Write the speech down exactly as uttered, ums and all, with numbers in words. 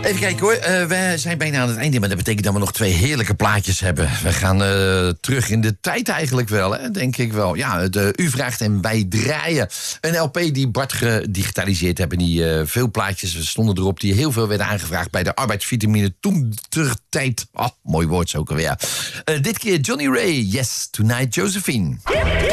Even kijken hoor, uh, we zijn bijna aan het einde, maar dat betekent dat we nog twee heerlijke plaatjes hebben. We gaan uh, terug in de tijd eigenlijk wel, hè? Denk ik wel. Ja, de, u vraagt en wij draaien. Een L P die Bart gedigitaliseerd hebben, die uh, veel plaatjes stonden erop, die heel veel werden aangevraagd bij de arbeidsvitamine toen ter tijd. Oh, mooi woord zo ook alweer. Uh, dit keer Johnny Ray, Yes, Tonight Josephine.